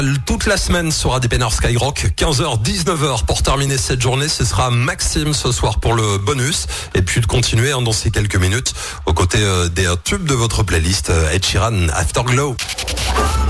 Toute la semaine sera des Pénards Skyrock, 15h, 19h pour terminer cette journée. Ce sera Maxime ce soir pour le bonus. Et puis de continuer dans ces quelques minutes aux côtés des tubes de votre playlist Ed Sheeran, Afterglow.